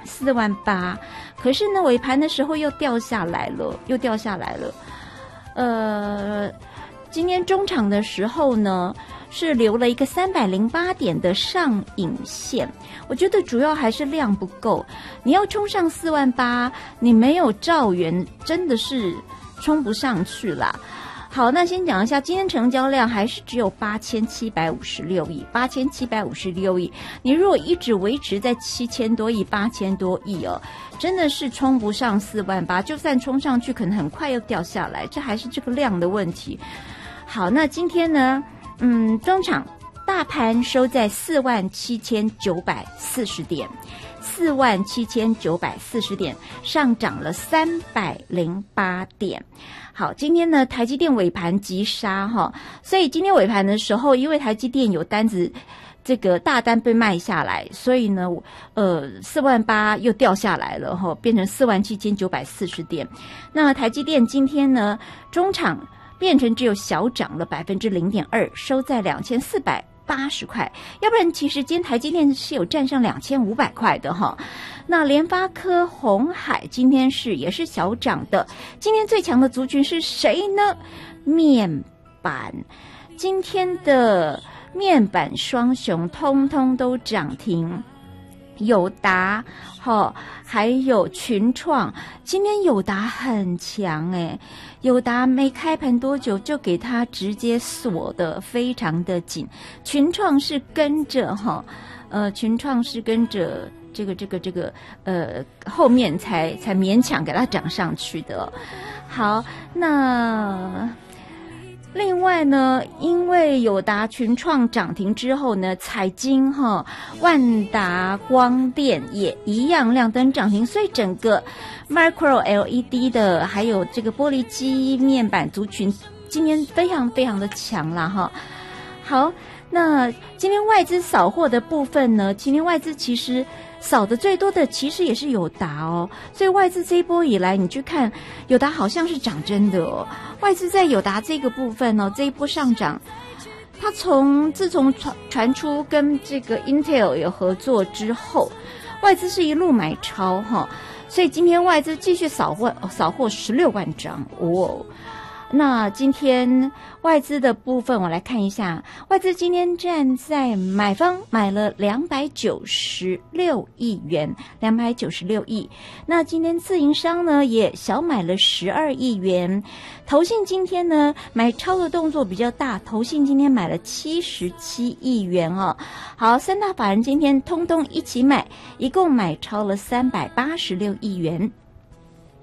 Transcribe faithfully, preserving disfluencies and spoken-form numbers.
四万八，可是呢尾盘的时候又掉下来了，又掉下来了。呃，今天中场的时候呢，是留了一个三百零八点的上影线，我觉得主要还是量不够。你要冲上四万八，你没有兆元，真的是冲不上去啦。好，那先讲一下，今天成交量还是只有八千七百五十六亿，八千七百五十六亿。你如果一直维持在七千多亿、八千多亿哦，真的是冲不上四万八，就算冲上去，可能很快又掉下来，这还是这个量的问题。好，那今天呢，嗯，中场大盘收在四万七千九百四十点。四万七千九百四十点，上涨了三百零八点。好，今天呢，台积电尾盘急杀哈，所以今天尾盘的时候，因为台积电有单子，这个大单被卖下来，所以呢，呃，四万八又掉下来了哈，变成四万七千九百四十点。那台积电今天呢，中场变成只有小涨了百分之零点二，收在两千四百。八十块，要不然其实今天台积电是有站上两千五百块的哈。那联发科、鸿海今天是也是小涨的。今天最强的族群是谁呢？面板，今天的面板双雄通通都涨停。友达齁，还有群创，今天友达很强诶，友达没开盘多久就给它直接锁得非常的紧，群创是跟着齁，呃，群创是跟着这个这个这个呃后面才才勉强给它涨上去的。好，那另外呢，因为友达、群创涨停之后呢，彩晶哈、万达光电也一样亮灯涨停，所以整个 Micro L E D 的还有这个玻璃基面板族群今天非常非常的强啦哈。好，那今天外资扫货的部分呢，今天外资其实扫的最多的其实也是友达哦，所以外资这一波以来，你去看友达好像是涨真的哦。外资在友达这个部分哦，这一波上涨，它从自从传传出跟这个 Intel 有合作之后，外资是一路买超哈，所以今天外资继续扫货，扫货十六万张哦。那今天外资的部分我来看一下，外资今天站在买方买了两百九十六亿元，两百九十六亿。那今天自营商呢也小买了十二亿元，投信今天呢买超的动作比较大，投信今天买了七十七亿元哦。好，三大法人今天通通一起买，一共买超了三百八十六亿元。